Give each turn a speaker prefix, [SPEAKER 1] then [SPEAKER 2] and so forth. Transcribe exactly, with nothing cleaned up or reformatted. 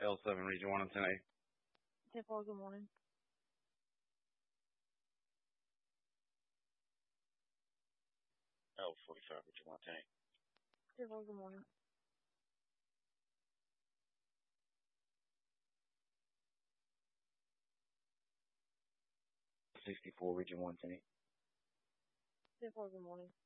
[SPEAKER 1] L seven, Region one and ten A.
[SPEAKER 2] ten four, good morning.
[SPEAKER 3] L forty-five, Region one ten A.
[SPEAKER 2] ten four, good morning.
[SPEAKER 3] sixty-four, Region one ten A.
[SPEAKER 2] ten four, good morning.